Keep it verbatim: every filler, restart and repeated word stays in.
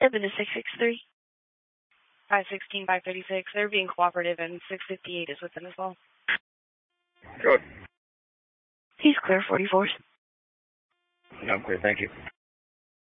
Seven to six six three. five sixteen, five thirty-six. They're being cooperative, and six fifty-eight is with them as well. Good. He's clear, forty-fours. I'm clear, thank you.